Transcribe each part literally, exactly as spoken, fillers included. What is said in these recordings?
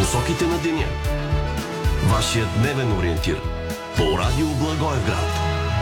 посоките на деня. Вашият дневен ориентир по Радио Благоевград.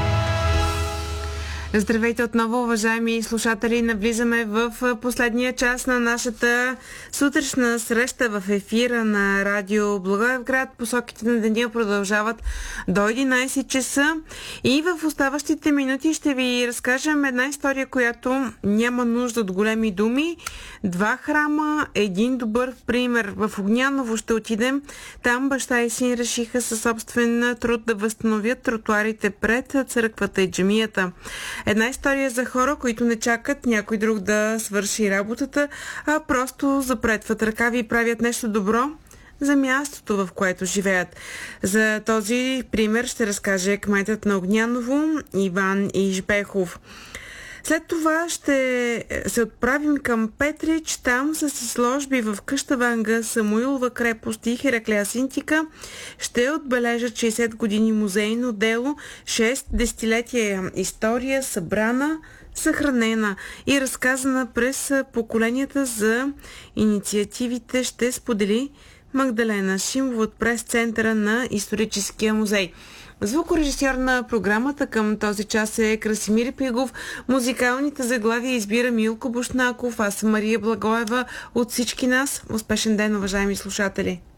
Здравейте отново, уважаеми слушатели. Навлизаме в последния час на нашата сутрешна среща в ефира на Радио Благоевград. Посоките на деня продължават до единайсет часа и в оставащите минути ще ви разкажем една история, която няма нужда от големи думи. Два храма, един добър пример. В Огняново ще отидем. Там баща и син решиха със собствен труд да възстановят тротуарите пред църквата и джамията. Една история за хора, които не чакат някой друг да свърши работата, а просто запретват ръкави и правят нещо добро за мястото, в което живеят. За този пример ще разкаже кметът на Огняново Иван Ижбехов. След това ще се отправим към Петрич. Там с изложби в къща Ванга, Самуилова крепост и Хераклея Синтика ще отбележат шейсет години музейно дело, шест десетилетия история, събрана, съхранена и разказана през поколенията. За инициативите ще сподели Магдалена Шимова от прес-центъра на Историческия музей. Звукорежисьор на програмата към този час е Красимир Пигов. Музикалните заглавия избира Милко Бушнаков. Аз съм Мария Благоева. От всички нас успешен ден, уважаеми слушатели!